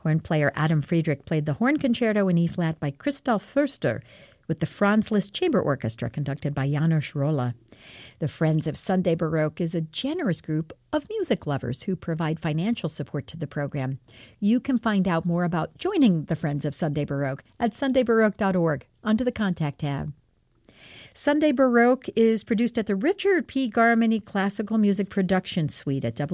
Horn player Adam Friedrich played the horn concerto in E-flat by Christoph Förster with the Franz Liszt Chamber Orchestra conducted by Janos Rolla. The Friends of Sunday Baroque is a generous group of music lovers who provide financial support to the program. You can find out more about joining the Friends of Sunday Baroque at sundaybaroque.org under the Contact tab. Sunday Baroque is produced at the Richard P. Garmany Classical Music Production Suite at